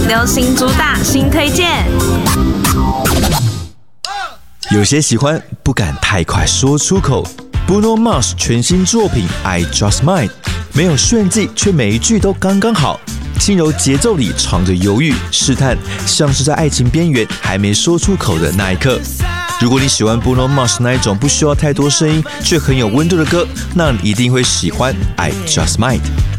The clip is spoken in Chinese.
流行主打新推荐。 有些喜欢不敢太快说出口。Bruno Mars 全新作品《I Just Might》没有炫技，却每一句都刚刚好，轻柔节奏里藏着犹豫、试探，像是在爱情边缘还没说出口的那一刻。如果你喜欢 Bruno Mars 那一种不需要太多声音却很有温度的歌，那你一定会喜欢《I Just Might》。